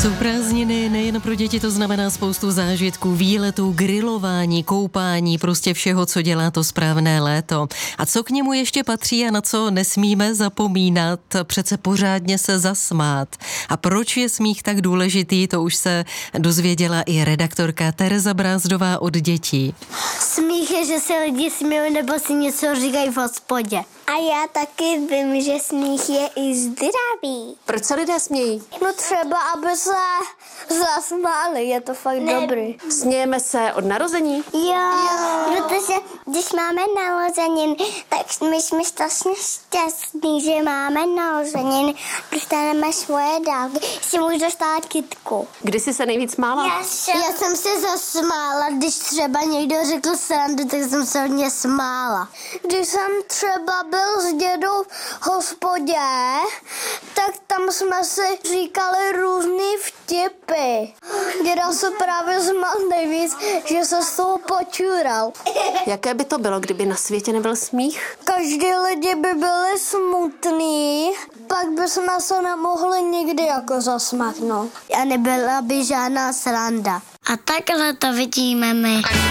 Jsou prázdniny nejen pro děti, to znamená spoustu zážitků, výletů, grilování, koupání, prostě všeho, co dělá to správné léto. A co k němu ještě patří a na co nesmíme zapomínat, přece pořádně se zasmát. A proč je smích tak důležitý, to už se dozvěděla i redaktorka Tereza Brázdová od dětí. Smích je, že se lidi smějí nebo si něco říkají v hospodě. A já taky vím, že smích je i zdravý. Proč se lidé smějí? No třeba, aby se zasmáli, je to fakt dobrý. Smějeme se od narození? Jo, protože když máme narozeniny, tak my jsme strašně šťastní, že máme narozeniny, dostaneme svoje dárky, si můžu dostat kytku. Kdy jsi se nejvíc smála? Já jsem se zasmála, když třeba někdo řekl srandu, tak jsem se hodně smála. Když jsem třeba byl s dědou v hospodě, tak tam jsme si říkali různý vtipy. Děda se právě smál nejvíc, že se z toho počural. Jaké by to bylo, kdyby na světě nebyl smích? Každý lidi by byli smutný, pak bychom se nemohli nikdy jako zasmáhnout. A nebyla by žádná sranda. A takhle to vidíme my.